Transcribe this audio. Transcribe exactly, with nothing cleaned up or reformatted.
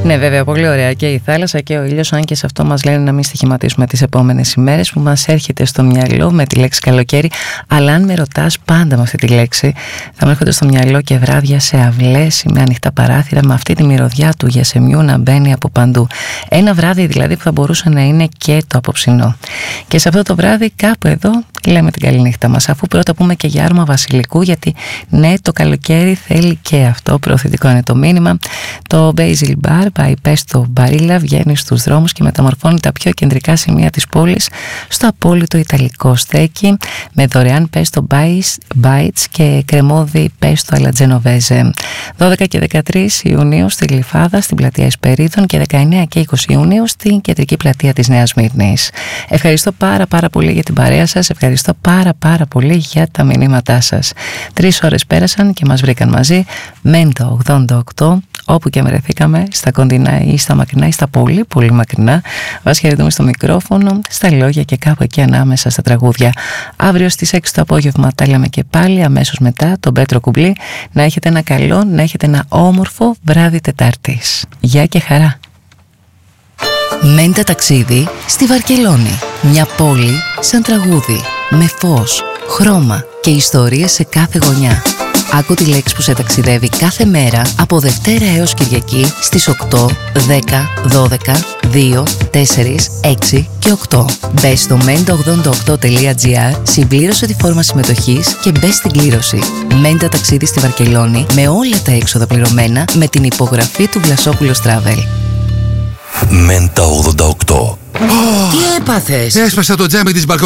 Ναι, βέβαια, πολύ ωραία και η θάλασσα και ο ήλιος, αν και σε αυτό μας λένε να μην στοιχηματίσουμε τις επόμενες ημέρες, που μας έρχεται στο μυαλό με τη λέξη καλοκαίρι. Αλλά αν με ρωτάς, πάντα με αυτή τη λέξη θα μου έρχονται στο μυαλό και βράδια σε αυλές ή με ανοιχτά παράθυρα, με αυτή τη μυρωδιά του γιασεμιού να μπαίνει από παντού. Ένα βράδυ δηλαδή που θα μπορούσε να είναι και το απόψινό. Και σε αυτό το βράδυ, κάπου εδώ, λέμε την καληνύχτα μας. Αφού πρώτα πούμε και για άρμα βασιλικού, γιατί ναι, το καλοκαίρι θέλει και αυτό. Προωθητικό είναι το μήνυμα. Το Basil Bar by Pesto Barilla βγαίνει στους δρόμους και μεταμορφώνει τα πιο κεντρικά σημεία της πόλης στο απόλυτο ιταλικό στέκι, με δωρεάν pesto bites και κρεμόδι pesto alla genovese. δώδεκα και δεκατρείς Ιουνίου στη Γλυφάδα, στην πλατεία Εσπερίδων, και δεκαεννέα και είκοσι Ιουνίου στην κεντρική πλατεία της Νέας Μύρνης. Ευχαριστώ πάρα πάρα πολύ για την παρέα σας. Ευχαριστώ πάρα πάρα πολύ για τα μηνύματά σας. Τρεις ώρες πέρασαν και μας βρήκαν μαζί. Μέντο ογδόντα οκτώ, όπου και βρεθήκαμε, στα κοντινά ή στα μακρινά ή στα πολύ πολύ μακρινά. Вас χαιρετούμε στο μικρόφωνο, στα λόγια και κάπου εκεί ανάμεσα στα τραγούδια. Αύριο στις έξι το απόγευμα τα λέμε και πάλι, αμέσως μετά τον Πέτρο Κουμπλή. Να έχετε ένα καλό, να έχετε ένα όμορφο βράδυ Τετάρτης. Γεια και χαρά. Μέντα ταξίδι στη Βαρκελόνη. Μια πόλη σαν τραγούδι, με φως, χρώμα και ιστορίες σε κάθε γωνιά. Άκου τη λέξη που σε ταξιδεύει κάθε μέρα από Δευτέρα έως Κυριακή στις οκτώ, δέκα, δώδεκα, δύο, τέσσερα, έξι και οκτώ. Μπες στο μέντα ογδόντα οκτώ τελεία τζι άρ, συμπλήρωσε τη φόρμα συμμετοχής και μπες στην κλήρωση. Μέντα ταξίδι στη Βαρκελόνη, με όλα τα έξοδα πληρωμένα, με την υπογραφή του Βλασόπουλος Travel. Μέντα ογδόντα οκτώ. Τι έπαθες? Έσπασα το τζάμι της μπαλκονιέρας.